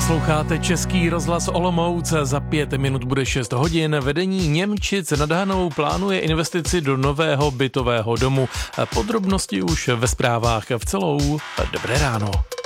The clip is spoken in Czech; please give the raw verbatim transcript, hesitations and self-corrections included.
Posloucháte Český rozhlas Olomouc, za pět minut bude šest hodin. Vedení Němčic nad Hanou plánuje investici do nového bytového domu. Podrobnosti už ve zprávách v celou. Dobré ráno.